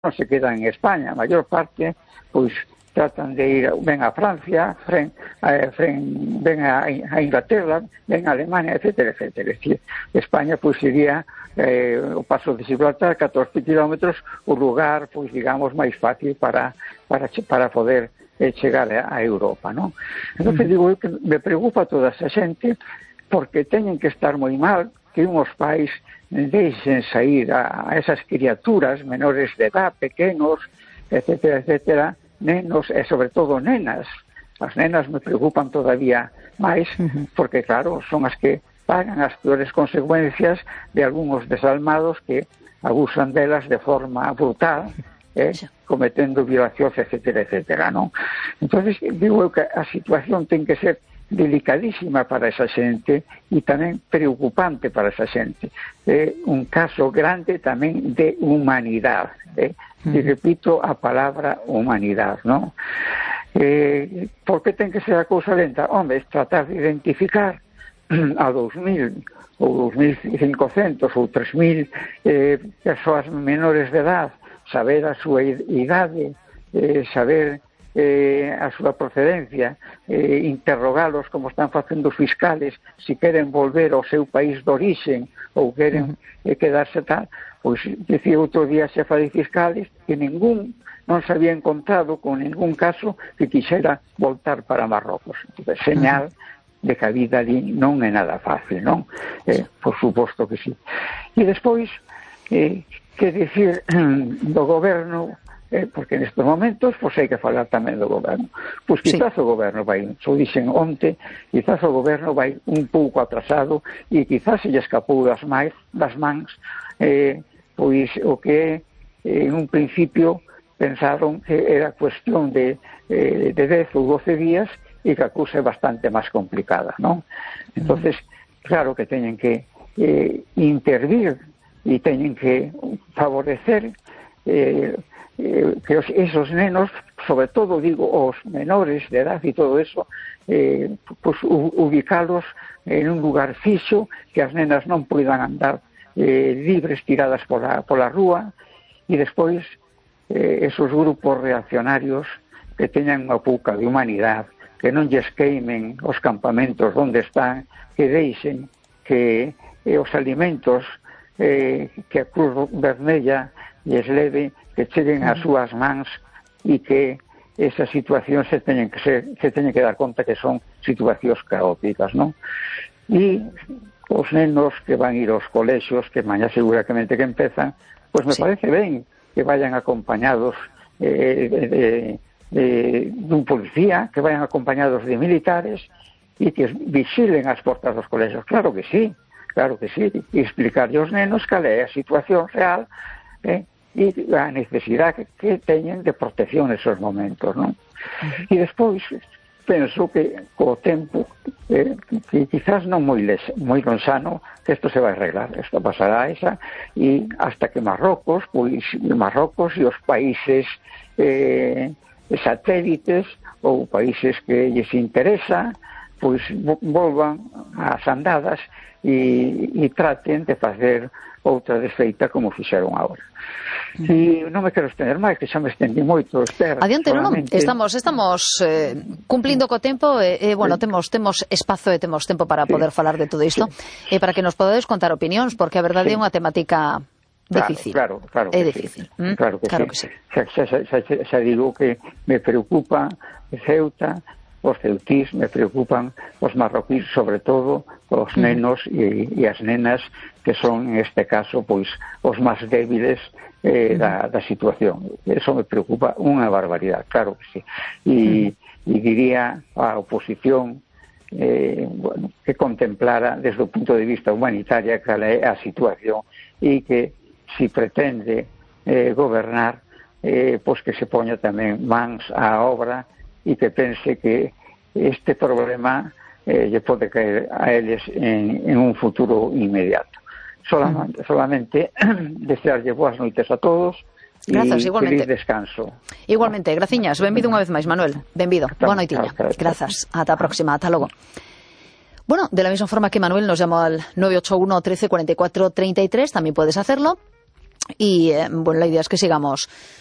non se quedan en España, a maior parte, pois, tratan de ir, ven a Francia, ven a Inglaterra, ven a Alemania, etcétera, etcétera. Es decir, España, pois, sería o paso de Gibraltar, 14 kilómetros, o lugar, pois, digamos, máis fácil para poder chegar a Europa, non? Entón, digo que me preocupa toda esa xente, porque teñen que estar moi mal que unhos pais deixen sair a esas criaturas menores de edad, pequenos, etcétera, etcétera, nenos e sobre todo nenas. As nenas me preocupan todavía máis, porque claro, son as que pagan as peores consecuencias de algúns desalmados que abusan delas de forma brutal, cometendo violacións, etcétera, etcétera, non? Entonces, digo que a situación ten que ser delicadísima para esa xente e tamén preocupante para esa xente. É un caso grande tamén de humanidade, e repito a palabra humanidade, non? Por que ten que ser a cousa lenta? Hombre, es tratar de identificar a 2.000 ou 2.500 ou 3.000 persoas menores de edad, saber a súa idade, saber a súa procedencia, interrogalos como están facendo os fiscales, se queren volver ao seu país de orixen ou queren quedarse tal. Pois, dicía outro día a xefa de fiscales que non se había encontrado con ningún caso que quixera voltar para Marrocos. Entón, señal de que a vida ali non é nada fácil, non? Por suposto que sí. E despois, que dicir do goberno, porque nestes momentos pois hai que falar tamén do goberno. Pois quizás o goberno vai, xo dixen onte, quizás o goberno vai un pouco atrasado e quizás se lle escapou das mans pois o que en un principio pensaron que era cuestión de 10 ou 12 días e que a cousa é bastante máis complicada, non? Entonces, claro que teñen que intervir e teñen que favorecer que esos nenos, sobre todo, digo, os menores de edad e todo eso, pues ubicalos en un lugar fixo, que as nenas non poidan andar libres, tiradas pola rúa, e despois esos grupos reaccionarios que teñan unha pouca de humanidade, que non lles queimen os campamentos onde están, que deixen que os alimentos que a Cruz Vermella lles leve, que cheguen ás súas mans e que esas situacións se teñen que dar conta que son situacións caóticas, non? E os nenos que van ir aos colexios, que mañá seguramente que empezan, pois me parece ben que vayan acompañados dun policía, que vayan acompañados de militares e que vixilen as portas dos colexios. Claro que sí, e explicarlle aos nenos cal é a situación real e a necesidade que teñen de protección nesos momentos, non? E despois penso que co tempo que quizás non moi lonxano que isto se vai arreglar, isto pasará esa e hasta que Marrocos e os países satélites ou países que lles interesa pois volvan ás andadas e traten de facer outra desfeita como fixeron agora. E non me quero estender máis, que xa me estendi moito. Adiante, non? Estamos cumplindo co tempo e, bueno, temos espazo e temos tempo para poder falar de todo isto e para que nos podades contar opinións, porque a verdade é unha temática difícil. Claro, é difícil. Claro que sí. Xa digo que me preocupa Ceuta, os ceutís, me preocupan os marroquíes, sobre todo os nenos e as nenas, que son, en este caso, pois os máis débiles da situación. Eso me preocupa unha barbaridade, claro que sí. E diría a oposición que contemplara desde o punto de vista humanitaria cal é a situación e que si pretende gobernar, pois que se poña tamén mans á obra e que pense que este problema lle pode caer a eles en un futuro inmediato. Solamente desearlle boas noites a todos e feliz descanso. Igualmente, graciñas, benvido unha vez máis, Manuel, benvido, boa noitiña. Grazas, ata a próxima, ata logo. Bueno, de la misma forma que Manuel nos llamó al 981 13 44 33, también puedes hacerlo. Y bueno, la idea es que sigamos